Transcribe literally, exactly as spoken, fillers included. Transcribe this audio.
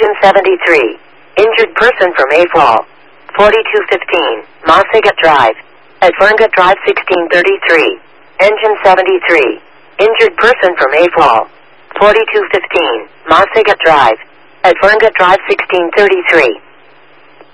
Engine seventy-three. Injured person from A F O L. forty-two fifteen. Mossigat Drive. At Ferngut Drive sixteen thirty-three. Engine seventy-three. Injured person from A F O L. forty-two fifteen. Mossigat Drive. At Ferngut Drive sixteen thirty-three.